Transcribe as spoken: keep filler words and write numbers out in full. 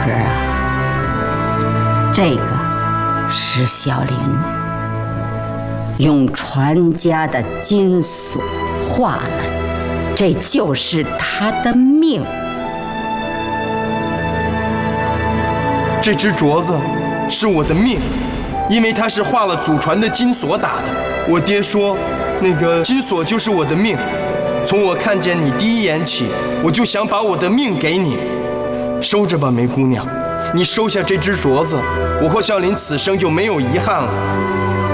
盒啊，这个是小林用传家的金锁画了，这就是他的命。 这只镯子是我的命，因为它是画了祖传的金锁打的。我爹说，那个金锁就是我的命。从我看见你第一眼起，我就想把我的命给你。收着吧，梅姑娘，你收下这只镯子，我和小林此生就没有遗憾了。